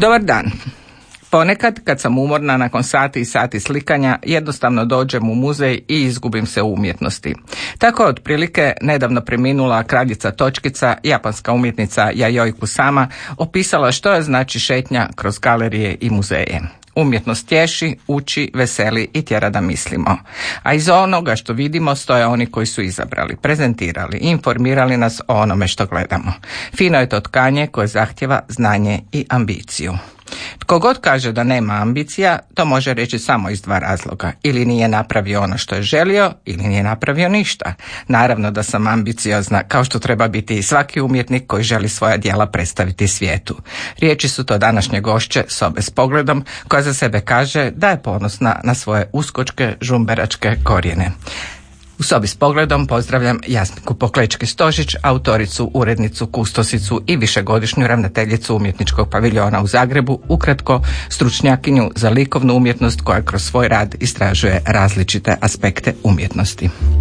Dobar dan. Ponekad, kad sam umorna nakon sati i sati slikanja, jednostavno dođem u muzej i izgubim se u umjetnosti. Tako je otprilike nedavno preminula kraljica Točkica, japanska umjetnica Yayoi Kusama, opisala što je znači šetnja kroz galerije i muzeje. Umjetnost tješi, uči, veseli i tjera da mislimo. A iza onoga što vidimo stoje oni koji su izabrali, prezentirali i informirali nas o onome što gledamo. Fino je to tkanje koje zahtjeva znanje i ambiciju. Tko god kaže da nema ambicija, to može reći samo iz dva razloga. Ili nije napravio ono što je želio, ili nije napravio ništa. Naravno da sam ambiciozna, kao što treba biti i svaki umjetnik koji želi svoja djela predstaviti svijetu. Riječi su to današnje gošće Sobe s pogledom, koja za sebe kaže da je ponosna na svoje uskočke žumberačke korijene. U Sobi s pogledom pozdravljam Jasminku Poklečki-Stožić, autoricu, urednicu, kustosicu i višegodišnju ravnateljicu umjetničkog paviljona u Zagrebu, ukratko stručnjakinju za likovnu umjetnost koja kroz svoj rad istražuje različite aspekte umjetnosti.